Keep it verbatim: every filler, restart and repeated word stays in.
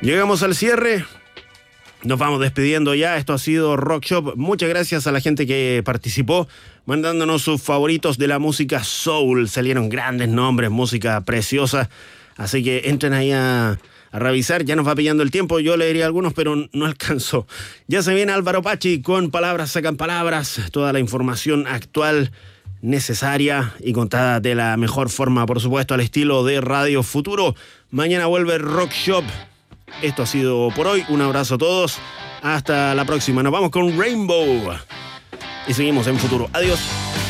Llegamos al cierre. Nos vamos despidiendo ya. Esto ha sido Rock Shop. Muchas gracias a la gente que participó, mandándonos sus favoritos de la música soul. Salieron grandes nombres, música preciosa. Así que entren ahí a, a revisar. Ya nos va pillando el tiempo. Yo leería algunos, pero no alcanzó. Ya se viene Álvaro Pachi con Palabras Sacan Palabras. Toda la información actual, necesaria y contada de la mejor forma, por supuesto, al estilo de Radio Futuro. Mañana vuelve Rock Shop. Esto ha sido por hoy. Un abrazo a todos. Hasta la próxima. Nos vamos con Rainbow. Y seguimos en Futuro. Adiós.